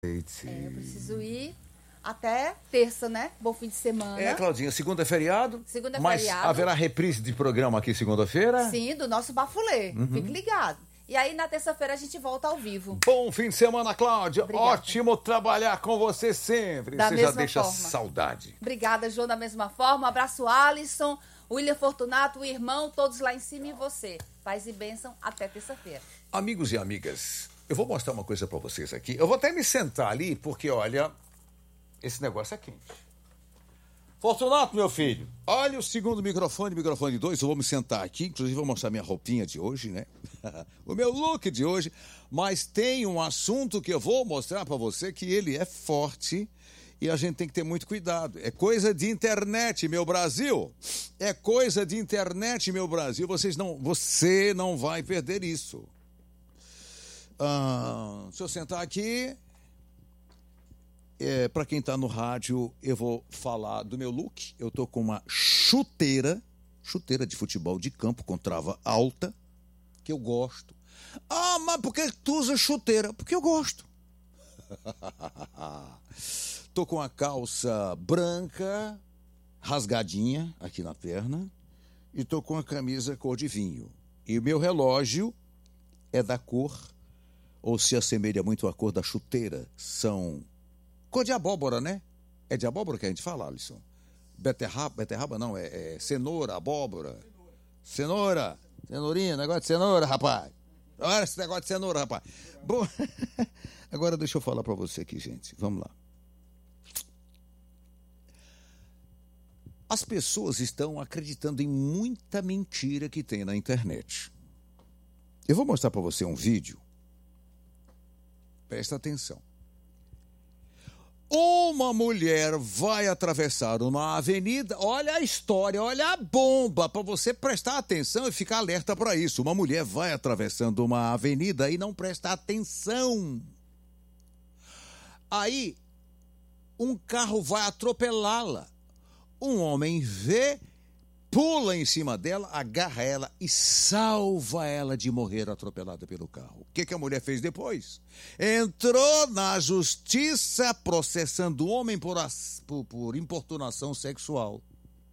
Eu preciso ir até terça, né? Bom fim de semana. Claudinha, segunda é feriado. Segunda é mas feriado. Haverá reprise de programa aqui segunda-feira? Sim, do nosso Bafulê. Fique ligado. E aí, na terça-feira, a gente volta ao vivo. Bom fim de semana, Cláudia. Obrigada. Ótimo trabalhar com você sempre. Da você já mesma deixa forma. saudade. Obrigada, João, da mesma forma. Abraço, Alisson, William Fortunato, o irmão, todos lá em cima e você. Paz e bênção, até terça-feira. Amigos e amigas, eu vou mostrar uma coisa pra vocês aqui. Eu vou até me sentar ali, porque, olha, esse negócio é quente. Fortunato, meu filho, olha o segundo microfone 2, eu vou me sentar aqui, inclusive vou mostrar minha roupinha de hoje, né? O meu look de hoje, mas tem um assunto que eu vou mostrar pra você que ele é forte e a gente tem que ter muito cuidado. É coisa de internet, meu Brasil. É coisa de internet, meu Brasil. Você não vai perder isso. Se eu sentar aqui, para quem tá no rádio, eu vou falar do meu look. Eu tô com uma chuteira de futebol de campo com trava alta, que eu gosto. Mas por que tu usa chuteira? Porque eu gosto. Tô com a calça branca, rasgadinha aqui na perna, e tô com a camisa cor de vinho. E o meu relógio é da cor, ou se assemelha muito à cor da chuteira, são cor de abóbora, né? É de abóbora que a gente fala, Alisson? Beterraba não, é cenoura, abóbora. Cenourinha, negócio de cenoura, rapaz. Olha esse negócio de cenoura, rapaz. Bom, agora deixa eu falar pra você aqui, gente. Vamos lá. As pessoas estão acreditando em muita mentira que tem na internet. Eu vou mostrar pra você um vídeo. Presta atenção. Uma mulher vai atravessar uma avenida, olha a história, olha a bomba, para você prestar atenção e ficar alerta para isso. Uma mulher vai atravessando uma avenida e não presta atenção. Aí, um carro vai atropelá-la. Um homem vê, pula em cima dela, agarra ela e salva ela de morrer atropelada pelo carro. O que a mulher fez depois? Entrou na justiça processando o homem por importunação sexual.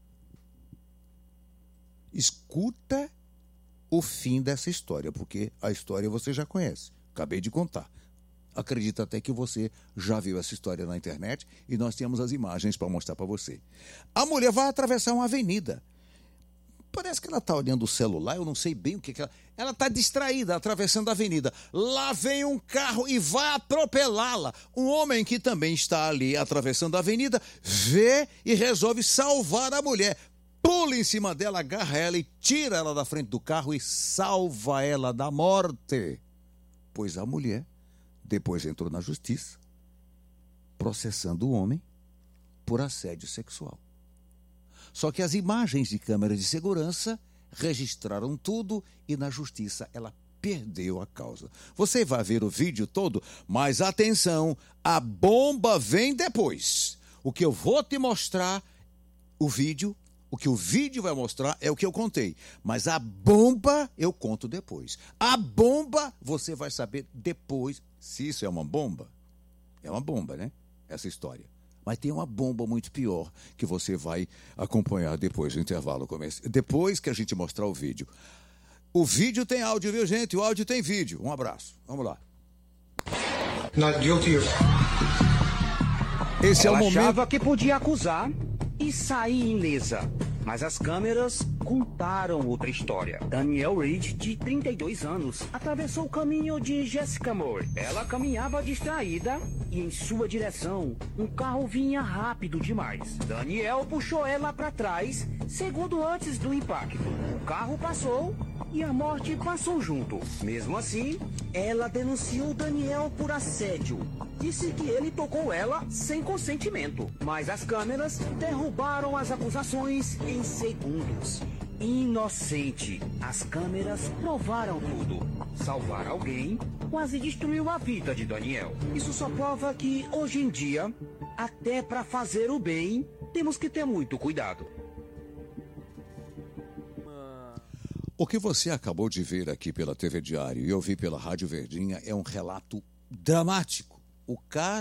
Escuta o fim dessa história, porque a história você já conhece. Acabei de contar. Acredito até que você já viu essa história na internet e nós temos as imagens para mostrar para você. A mulher vai atravessar uma avenida. Parece que ela está olhando o celular, eu não sei bem o que ela... Ela está distraída, atravessando a avenida. Lá vem um carro e vai atropelá-la. Um homem que também está ali atravessando a avenida, vê e resolve salvar a mulher. Pula em cima dela, agarra ela e tira ela da frente do carro e salva ela da morte. Pois a mulher depois entrou na justiça, processando o homem por assédio sexual. Só que as imagens de câmeras de segurança registraram tudo e na justiça ela perdeu a causa. Você vai ver o vídeo todo, mas atenção, a bomba vem depois. O que eu vou te mostrar, o que o vídeo vai mostrar é o que eu contei. Mas a bomba eu conto depois. A bomba você vai saber depois se isso é uma bomba. É uma bomba, né? Essa história. Mas tem uma bomba muito pior que você vai acompanhar depois do intervalo comercial. Depois que a gente mostrar o vídeo. O vídeo tem áudio, viu, gente? O áudio tem vídeo. Um abraço. Vamos lá. Not guilty. Esse é o Ela momento. achava que podia acusar e sair ilesa. Mas as câmeras contaram outra história. Danielle Reed, de 32 anos, atravessou o caminho de Jessica Moore. Ela caminhava distraída e em sua direção, um carro vinha rápido demais. Danielle puxou ela para trás, segundo antes do impacto. O carro passou e a morte passou junto. Mesmo assim, ela denunciou Danielle por assédio. Disse que ele tocou ela sem consentimento. Mas as câmeras derrubaram as acusações em segundos. Inocente. As câmeras provaram tudo. Salvar alguém quase destruiu a vida de Danielle. Isso só prova que, hoje em dia, até para fazer o bem, temos que ter muito cuidado. O que você acabou de ver aqui pela TV Diário e ouvir pela Rádio Verdinha é um relato dramático. O cara